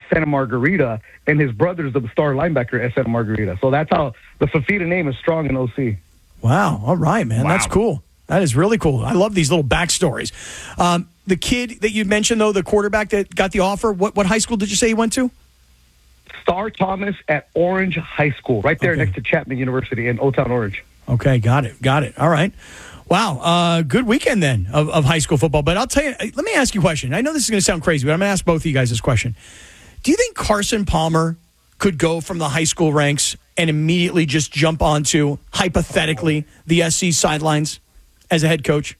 Santa Margarita, and his brother's the star linebacker at Santa Margarita. So that's how the Fifita name is strong in OC. Wow. All right, man. Wow. That's cool. That is really cool. I love these little backstories. The kid that you mentioned, though, the quarterback that got the offer, what high school did you say he went to? Star Thomas at Orange High School, right there next to Chapman University in Old Town Orange. Okay, got it. All right. Wow, good weekend then of high school football. But I'll tell you, let me ask you a question. I know this is going to sound crazy, but I'm going to ask both of you guys this question. Do you think Carson Palmer could go from the high school ranks and immediately just jump onto, hypothetically, the SC sidelines as a head coach?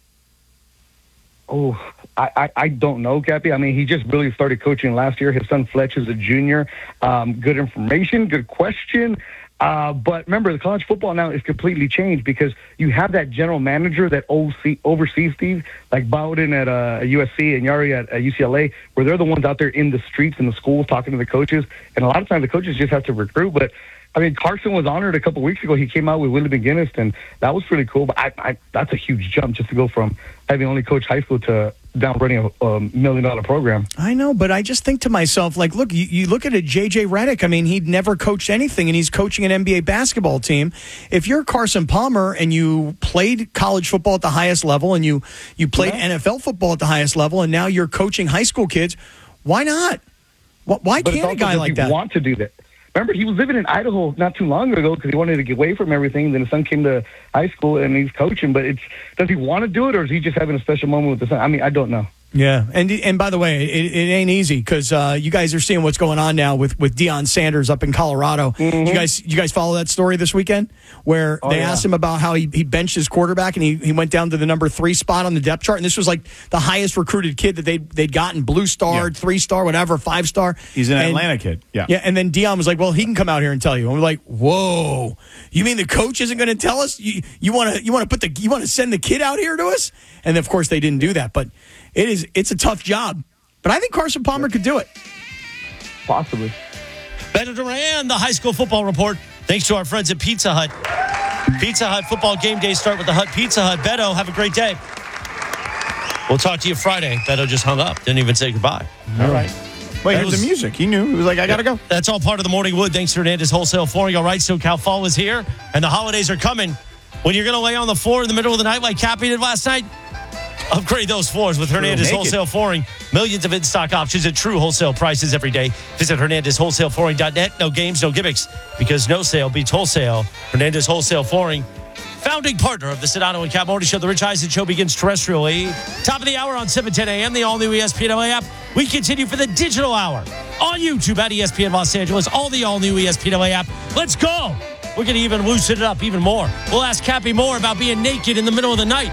Oh, I don't know, Cappy. I mean, he just really started coaching last year. His son Fletch is a junior. Good information, good question. But remember, the college football now is completely changed because you have that general manager that oversees these, like Bowden at USC and Yari at UCLA, where they're the ones out there in the streets and the schools talking to the coaches. And a lot of times the coaches just have to recruit. But, I mean, Carson was honored a couple weeks ago. He came out with Willie McGinnis, and that was pretty cool. But that's a huge jump just to go from having only coached high school to down running a $1 million program. I know, but I just think to myself, like, look, you look at a J.J. Redick. I mean, he'd never coached anything, and he's coaching an NBA basketball team. If you're Carson Palmer and you played college football at the highest level and you played NFL football at the highest level, and now you're coaching high school kids, why not? Why can't a guy like that want to do that? Remember, he was living in Idaho not too long ago because he wanted to get away from everything. Then his son came to high school, and he's coaching. But does he want to do it, or is he just having a special moment with the son? I mean, I don't know. Yeah, and by the way, it ain't easy because you guys are seeing what's going on now with Deion Sanders up in Colorado. Mm-hmm. You guys follow that story this weekend where they asked him about how he benched his quarterback and he went down to the number 3 spot on the depth chart, and this was like the highest recruited kid that they'd gotten, blue star, 3-star, whatever, 5-star. He's an Atlanta kid. Yeah, and then Deion was like, "Well, he can come out here and tell you." And we're like, "Whoa, you mean the coach isn't going to tell us? You want to send the kid out here to us?" And of course they didn't do that, but. It's a tough job, but I think Carson Palmer could do it. Possibly. Beto Duran, the high school football report. Thanks to our friends at Pizza Hut. Pizza Hut football game day start with the Hut Pizza Hut. Beto, have a great day. We'll talk to you Friday. Beto just hung up. Didn't even say goodbye. All right. Wait, here's the music. He knew. He was like, I got to go. That's all part of the Morning Wood. Thanks to Hernandez Wholesale Flooring. All right, SoCal Fall is here, and the holidays are coming. When you're going to lay on the floor in the middle of the night like Cappy did last night, upgrade those floors with Hernandez Wholesale Flooring. Millions of in-stock options at true wholesale prices every day. Visit HernandezWholesaleFlooring.net. No games, no gimmicks, because no sale beats wholesale. Hernandez Wholesale Flooring, founding partner of the Sedano and Cap Morning Show. The Rich Eisen Show begins terrestrially. Top of the hour on 7:10 a.m., the all-new ESPN LA app. We continue for the digital hour on YouTube at ESPN Los Angeles. All the all-new ESPN LA app. Let's go. We're going to even loosen it up even more. We'll ask Cappy more about being naked in the middle of the night.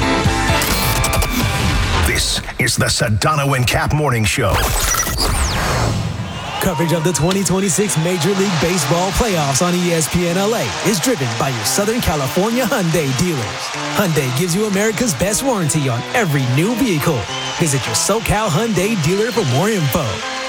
This is the Sedano and Cap Morning Show. Coverage of the 2026 Major League Baseball playoffs on ESPN LA is driven by your Southern California Hyundai dealers. Hyundai gives you America's best warranty on every new vehicle. Visit your SoCal Hyundai dealer for more info.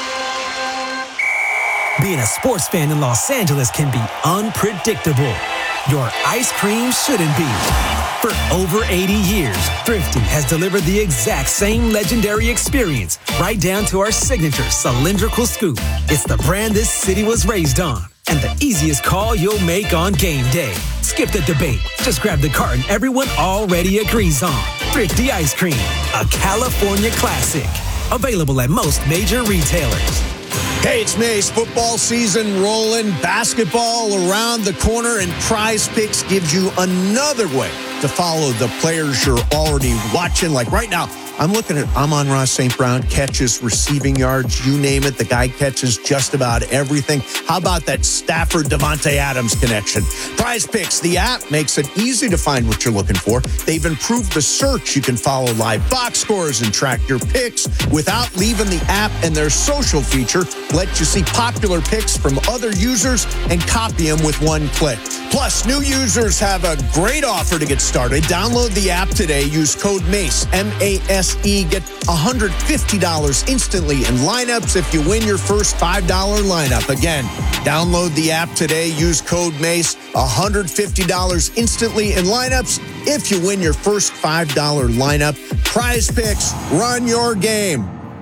Being a sports fan in Los Angeles can be unpredictable. Your ice cream shouldn't be. For over 80 years, Thrifty has delivered the exact same legendary experience, right down to our signature cylindrical scoop. It's the brand this city was raised on, and the easiest call you'll make on game day. Skip the debate. Just grab the carton everyone already agrees on. Thrifty Ice Cream, a California classic. Available at most major retailers. Hey, it's Mace. Football season rolling, basketball around the corner, and Prize Picks gives you another way to follow the players you're already watching. Like right now, I'm looking at Amon-Ra St. Brown, catches, receiving yards, you name it. The guy catches just about everything. How about that Stafford Devontae Adams connection? Prize Picks, the app, makes it easy to find what you're looking for. They've improved the search. You can follow live box scores and track your picks without leaving the app, and their social feature lets you see popular picks from other users and copy them with one click. Plus, new users have a great offer to get started. Download the app today. Use code MACE, MASE. Get $150 instantly in lineups if you win your first $5 lineup. Again, download the app today. Use code MACE, $150 instantly in lineups if you win your first $5 lineup. Prize Picks, run your game.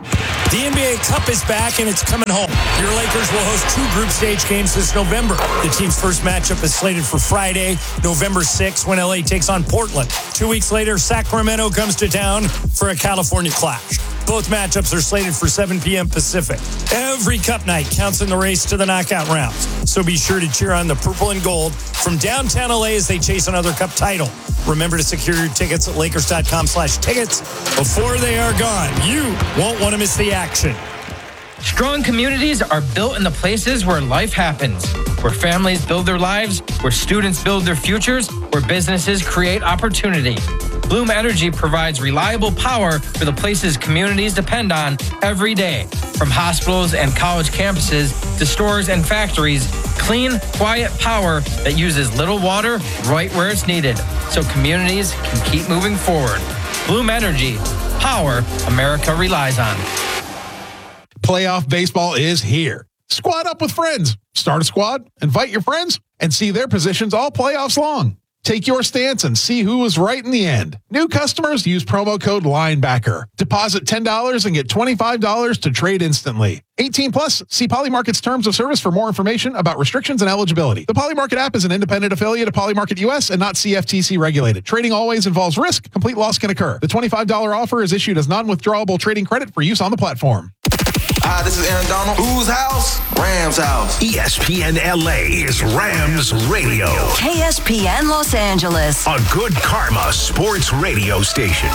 The NBA Cup is back, and it's coming home. Your Lakers will host 2 group stage games this November. The team's first matchup is slated for Friday, November 6th, when LA takes on Portland. 2 weeks later, Sacramento comes to town for a California clash. Both matchups are slated for 7 p.m. Pacific. Every Cup night counts in the race to the knockout rounds, so be sure to cheer on the purple and gold from downtown LA as they chase another Cup title. Remember to secure your tickets at Lakers.com/tickets before they are gone. You won't want to miss the action. Strong communities are built in the places where life happens, where families build their lives, where students build their futures, where businesses create opportunity. Bloom Energy provides reliable power for the places communities depend on every day. From hospitals and college campuses to stores and factories, clean, quiet power that uses little water right where it's needed, so communities can keep moving forward. Bloom Energy, power America relies on. Playoff baseball is here. Squad up with friends. Start a squad, invite your friends, and see their positions all playoffs long. Take your stance and see who was right in the end. New customers use promo code LINEBACKER. Deposit $10 and get $25 to trade instantly. 18 plus. See Polymarket's terms of service for more information about restrictions and eligibility. The Polymarket app is an independent affiliate of Polymarket US and not CFTC regulated. Trading always involves risk. Complete loss can occur. The $25 offer is issued as non-withdrawable trading credit for use on the platform. Hi, this is Aaron Donald. Whose house? Rams house. ESPN LA is Rams Radio. KSPN Los Angeles. A good karma sports radio station.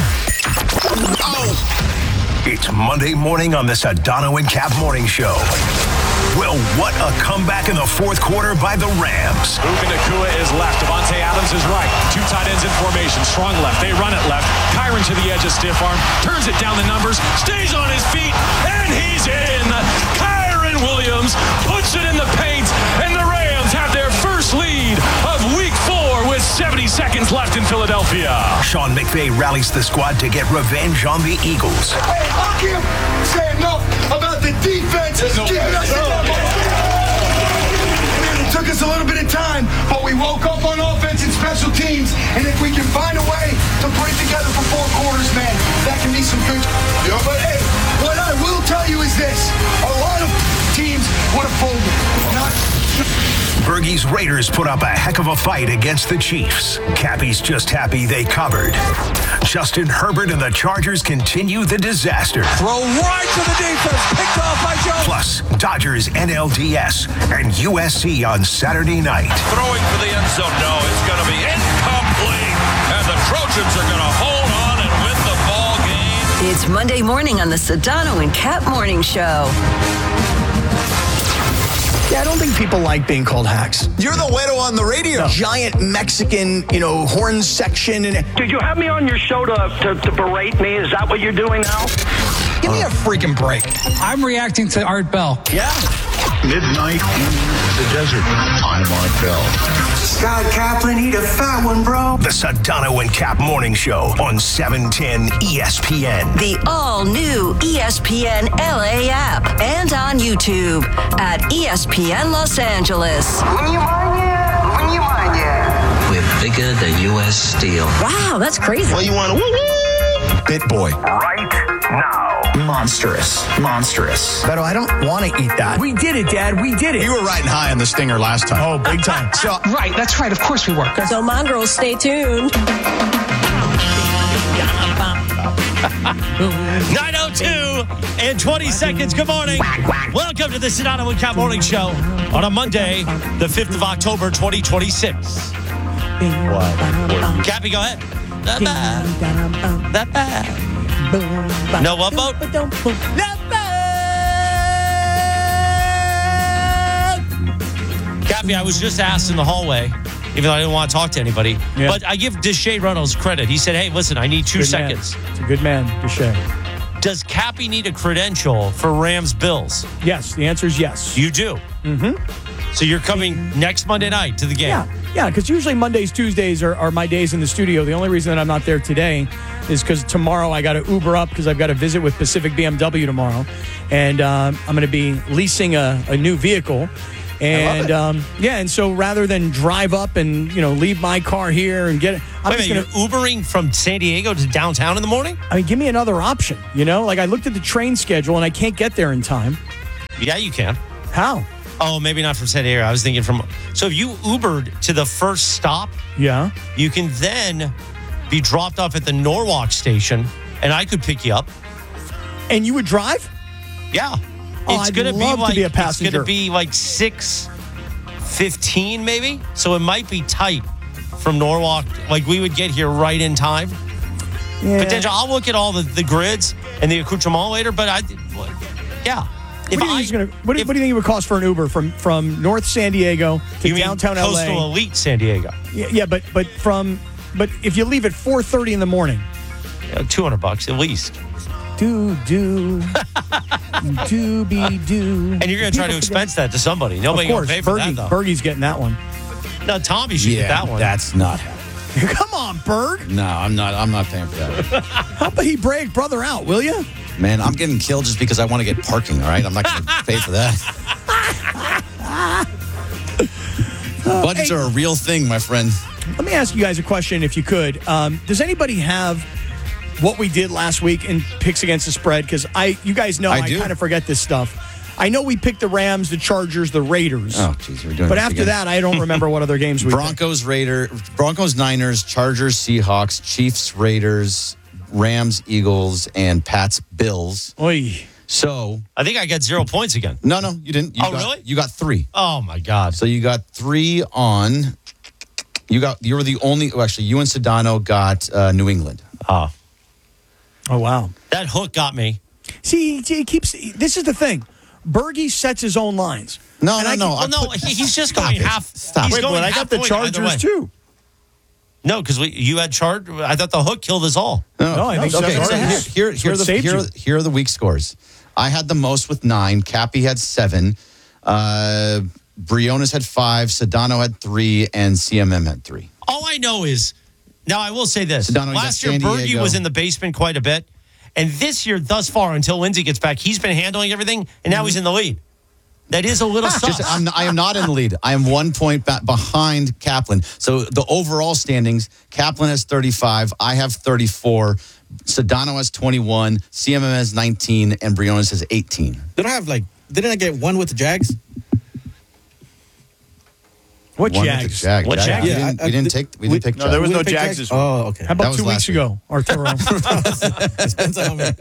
It's Monday morning on the Sedano and Cap Morning Show. Well, what a comeback in the fourth quarter by the Rams. Puka Nacua is left. Devontae Adams is right. 2 tight ends in formation. Strong left. They run it left. Kyron to the edge of stiff arm. Turns it down the numbers. Stays on his feet. And he's in. Kyron Williams puts it in the paint. And the Rams have their first lead of week 4 with 70 seconds left in Philadelphia. Sean McVay rallies the squad to get revenge on the Eagles. Hey, I can't say enough about the defense. Keeping us in that ball. It took us a little bit of time, but we woke up on offense and special teams. And if we can find a way to put it together for 4 quarters, man, that can be some good. But hey, what I will tell you is this: a lot of teams would have folded. Bergie's Raiders put up a heck of a fight against the Chiefs. Cappy's just happy they covered. Justin Herbert and the Chargers continue the disaster. Throw right to the defense. Picked off by Jones. Plus, Dodgers NLDS and USC on Saturday night. Throwing for the end zone. No, it's going to be incomplete. And the Trojans are going to hold on and win the ball game. It's Monday morning on the Sedano and Cap Morning Show. Yeah, I don't think people like being called hacks. You're the widow on the radio. Giant Mexican, horn section. Did you have me on your show to berate me? Is that what you're doing now? Give me a freaking break. I'm reacting to Art Bell. Yeah. Midnight in the desert. I'm Art Bell. Scott Kaplan, eat a fat one, bro. The Sedano and Cap Morning Show on 710 ESPN. The all-new ESPN LA app and on YouTube at ESPN Los Angeles. We're bigger than U.S. Steel. Wow, that's crazy. Well, you want to woo-woo? Bit boy. Right now. Monstrous. But I don't want to eat that. We did it, Dad. We did it. You were riding high on the stinger last time. Oh, big time. So, right, that's right. Of course we were. So, mongrels, stay tuned. 9:02 and 20 seconds. Good morning. Welcome to the Sedano and Cap Morning Show on a Monday, the 5th of October, 2026. Cappy, go ahead. Not bad. Not bad. No what boat? Not bad. Cappy, I was just asked in the hallway, even though I didn't want to talk to anybody, but I give Deshae Reynolds credit. He said, hey, listen, I need 2 seconds. It's a good man, Deshae. Does Cappy need a credential for Rams Bills? Yes, the answer is yes. You do? Mm-hmm. So you're coming next Monday night to the game? Yeah, because usually Mondays, Tuesdays are my days in the studio. The only reason that I'm not there today is because tomorrow I got to Uber up because I've got a visit with Pacific BMW tomorrow. And I'm going to be leasing a new vehicle. And and so rather than drive up and leave my car here and get it, you're Ubering from San Diego to downtown in the morning? I mean, give me another option. Like I looked at the train schedule and I can't get there in time. Yeah, you can. How? Oh, maybe not from San Diego. I was thinking so if you Ubered to the first stop, you can then be dropped off at the Norwalk station, and I could pick you up. And you would drive? Yeah. I'd love to be a passenger. It's going to be like 6:15 maybe. So it might be tight from Norwalk. Like we would get here right in time. Yeah. Potential. I'll look at all the grids and the accoutrement later. But What do you think it would cost for an Uber from North San Diego to downtown LA? Coastal Elite San Diego. Yeah, but if you leave at 4:30 in the morning, $200 at least. Do be do. And you're going to try to expense that to somebody. Nobody going to pay for that, though. Bergie's getting that one. No, Tommy should get that one. That's not happening. Come on, Berg. No, I'm not paying for that. How about he brag brother out, will you? Man, I'm getting killed just because I want to get parking, all right? I'm not going to pay for that. Budgets are a real thing, my friend. Let me ask you guys a question, if you could. Does anybody have what we did last week in picks against the spread? Because you guys know I kind of forget this stuff. I know we picked the Rams, the Chargers, the Raiders. Oh, jeez, we're doing But this after again. that, I don't remember what other games we Broncos, Niners, Chargers, Seahawks, Chiefs, Raiders, Rams, Eagles, and Pats, Bills. Oy. So I think I got 0 points again. No, you didn't. Really? You got 3. Oh my God! So you got 3 on. You were the only. Well, actually, you and Sedano got New England. Oh wow! That hook got me. See, he keeps. This is the thing. Bergie sets his own lines. No. He's just going half. Stop. Wait, but I got the Chargers too. No, because you had Chargers. I thought the hook killed us all. No, I think okay. so. Here are the week scores. I had the most with 9. Cappy had 7. Briones had 5. Sedano had 3, and CMM had 3. All I know is, now I will say this: Sedano, last year Bergie was in the basement quite a bit, and this year, thus far, until Lindsay gets back, he's been handling everything, and now he's in the lead. That is a little sus. I am not in the lead. I am 1 point behind Kaplan. So the overall standings: Kaplan has 35, I have 34. Sedano has 21, CMM has 19, and Briones has 18. Didn't I get one with the Jags? What One Jags? with the Jags. What Jags? Yeah, we didn't pick Jags. No, there was no Jags this week. Oh, okay. How about That was 2 weeks last week. ago, Arturo? Depends on me.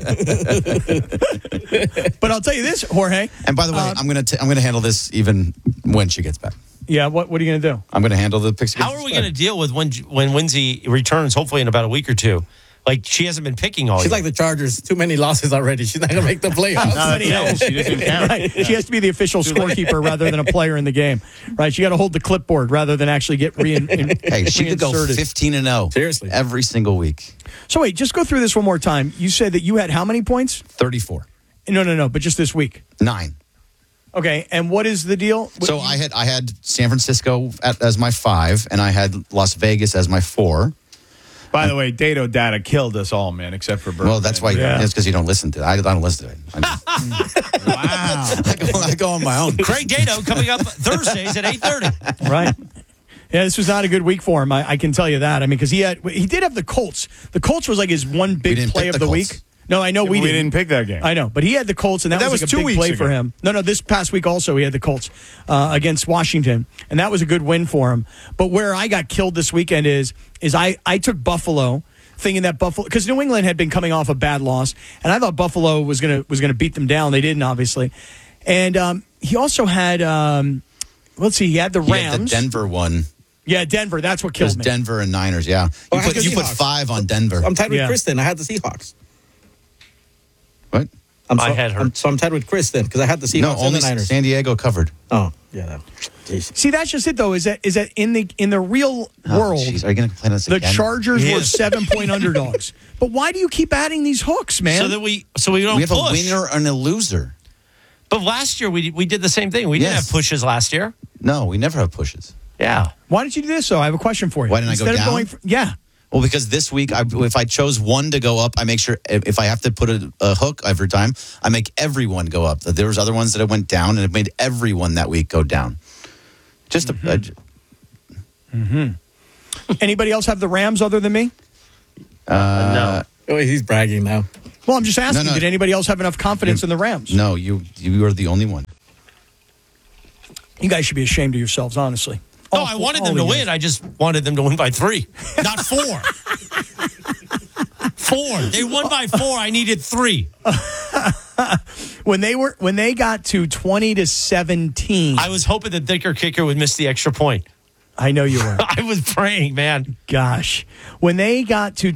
But I'll tell you this, Jorge. And by the way, I'm gonna handle this even when she gets back. Yeah, what are you going to do? I'm gonna handle the picks. How are we going to deal with when Lindsay returns? Hopefully in about a week or two. Like she hasn't been picking all She's year. like the Chargers. Too many losses already. She's not going to make the playoffs. She doesn't count. Right. She has to be the official scorekeeper rather than a player in the game. Right? She got to hold the clipboard rather than actually get Hey, she could go reinserted. 15-0. Seriously. Every single week. So wait, just go through this one more time. You said that you had how many points? 34. No, but just this week. 9. Okay, and what is the deal? So I had San Francisco as my 5, and I had Las Vegas as my 4. By the way, Dato Data killed us all, man, except for Berg. Well, that's why. Yeah. It's because you don't listen to it. I don't listen to it. I go on my own. Craig Dato coming up Thursdays at 8:30. Right. Yeah, this was not a good week for him. I can tell you that. I mean, because he did have the Colts. The Colts was like his one big play of the week. No, I know we didn't pick that game. I know, but he had the Colts, and that was like a 2 big weeks play ago. for him. No, this past week also he had the Colts against Washington, and that was a good win for him. But where I got killed this weekend is I took Buffalo, thinking that Buffalo, because New England had been coming off a bad loss, and I thought Buffalo was gonna beat them down. They didn't, obviously, and he also had let's see, he had the Rams. He had the Denver one. Yeah, Denver. That's what killed me. Denver and Niners. Yeah, you put 5 on Denver. I'm tied with Chris then. I had the Seahawks. What? I had her. So I'm tied with Chris then because I had the Seahawks No, and only the Niners. San Diego covered. Oh, yeah. Jeez. See, that's just it, though. Is that in the real world? Geez, are you going to complain on this The again? Chargers were 7-point underdogs. But why do you keep adding these hooks, man? So we don't We have push. a winner and a loser. But last year we did the same thing. We didn't have pushes last year. No, we never have pushes. Yeah. Why did you do this, though? I have a question for you. Why didn't I go down? Yeah. Well, because this week, if I chose one to go up, I make sure if I have to put a hook every time, I make everyone go up. There was other ones that went down, and it made everyone that week go down. Just Anybody else have the Rams other than me? No. Oh, he's bragging now. Well, I'm just asking, No. did anybody else have enough confidence in the Rams? No, you are the only one. You guys should be ashamed of yourselves, honestly. No, I wanted them to win. I just wanted them to win by 3, not 4. 4. They won by 4. I needed 3. When they got to 20-17, I was hoping that Dicker Kicker would miss the extra point. I know you were. I was praying, man. Gosh, when they got to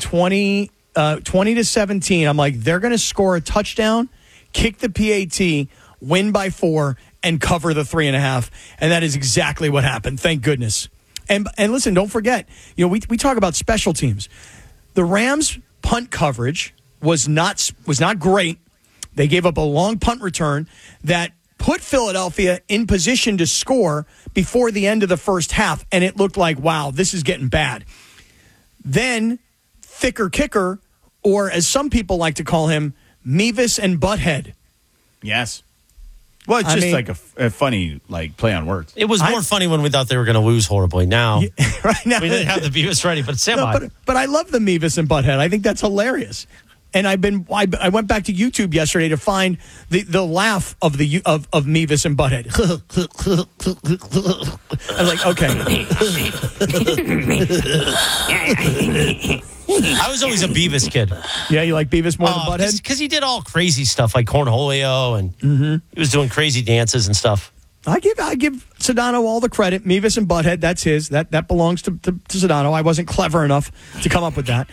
20-17, I'm like, they're going to score a touchdown, kick the PAT, win by 4, and cover the 3.5, and that is exactly what happened. Thank goodness. And listen, don't forget, we talk about special teams. The Rams' punt coverage was not great. They gave up a long punt return that put Philadelphia in position to score before the end of the first half, and it looked like, wow, this is getting bad. Then Thicker Kicker, or as some people like to call him, Mevis and Butthead. Yes. Well, it's just like a funny play on words. It was more funny when we thought they were going to lose horribly. Now, right now we didn't have the Beavis ready, but but I love the Mevis and Butthead. I think that's hilarious. And I went back to YouTube yesterday to find the laugh of Mevis and Butthead. I was like, okay. I was always a Beavis kid. Yeah, you like Beavis more than Butthead? Because he did all crazy stuff like cornholio, and he was doing crazy dances and stuff. I give Sedano all the credit. Mevis and Butthead, that's his. That belongs to Sedano. I wasn't clever enough to come up with that.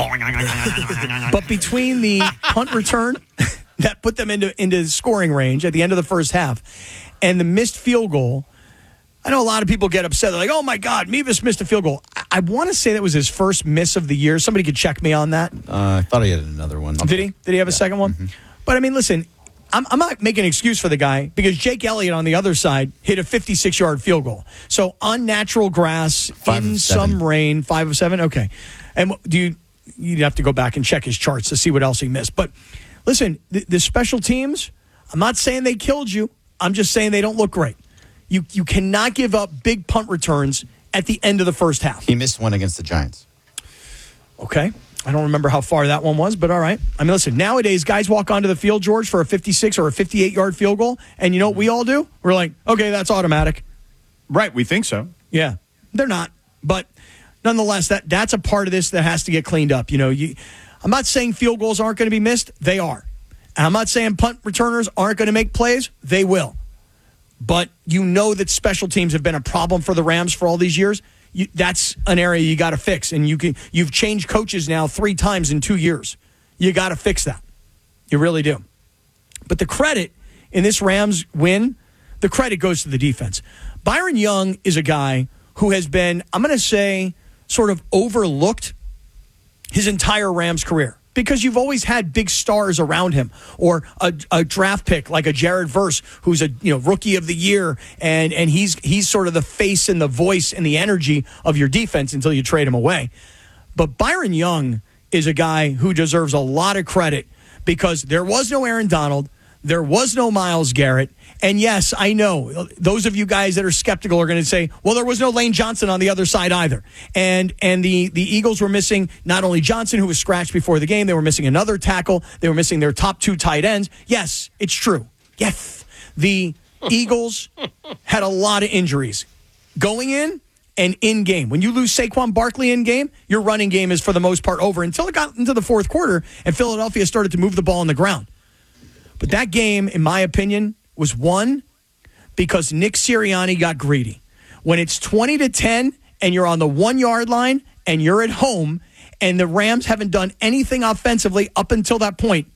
But between the punt return that put them into scoring range at the end of the first half and the missed field goal, I know a lot of people get upset. They're like, oh, my God, Mevis missed a field goal. I want to say that was his first miss of the year. Somebody could check me on that. I thought he had another one. Did he? Did he have a second one? Mm-hmm. But, I mean, listen, I'm not making an excuse for the guy because Jake Elliott on the other side hit a 56-yard field goal. So on natural grass, in some rain, 5 of 7. Okay. And you'd have to go back and check his charts to see what else he missed. But listen, the special teams, I'm not saying they killed you. I'm just saying they don't look great. You cannot give up big punt returns at the end of the first half. He missed one against the Giants. Okay. I don't remember how far that one was, but all right. I mean, listen, nowadays, guys walk onto the field, George, for a 56 or a 58-yard field goal, and you know what we all do? We're like, okay, that's automatic. Right, we think so. Yeah, they're not. But nonetheless, that's a part of this that has to get cleaned up. I'm not saying field goals aren't going to be missed. They are. And I'm not saying punt returners aren't going to make plays. They will. But that special teams have been a problem for the Rams for all these years. That's an area you got to fix. And you've changed coaches now 3 times in 2 years. You got to fix that. You really do. But the credit in this Rams win, the credit goes to the defense. Byron Young is a guy who has been, I'm going to say, sort of overlooked his entire Rams career. Because you've always had big stars around him, or a draft pick like a Jared Verse, who's a rookie of the year, and he's sort of the face and the voice and the energy of your defense until you trade him away. But Byron Young is a guy who deserves a lot of credit because there was no Aaron Donald, there was no Myles Garrett, and yes, I know those of you guys that are skeptical are going to say, well, there was no Lane Johnson on the other side either. And the Eagles were missing not only Johnson, who was scratched before the game, they were missing another tackle. They were missing their top 2 tight ends. Yes, it's true. Yes, the Eagles had a lot of injuries going in and in game. When you lose Saquon Barkley in game, your running game is for the most part over until it got into the fourth quarter and Philadelphia started to move the ball on the ground. But that game, in my opinion, was won because Nick Sirianni got greedy. When it's 20-10 and you're on the 1-yard line and you're at home and the Rams haven't done anything offensively up until that point,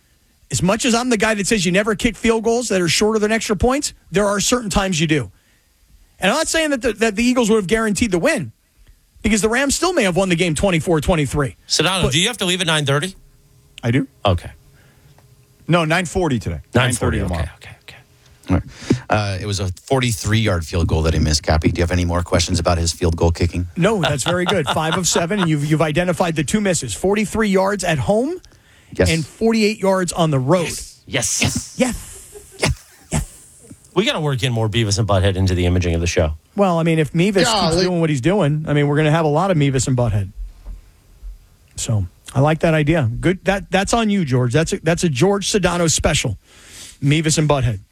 as much as I'm the guy that says you never kick field goals that are shorter than extra points, there are certain times you do. And I'm not saying that the Eagles would have guaranteed the win because the Rams still may have won the game 24-23. Sedano, do you have to leave at 9:30? I do. Okay. No, 9:40 today. 9:40 tomorrow. Okay. All It was a 43-yard field goal that he missed, Cappy. Do you have any more questions about his field goal kicking? No, that's very good. 5 of 7, and you've identified the 2 misses. 43 yards at home and 48 yards on the road. Yes. Yes. We got to work in more Beavis and Butthead into the imaging of the show. Well, I mean, if Mevis keeps doing what he's doing, I mean, we're going to have a lot of Mevis and Butthead. So I like that idea. Good. That's on you, George. That's a George Sedano special. Mevis and Butthead.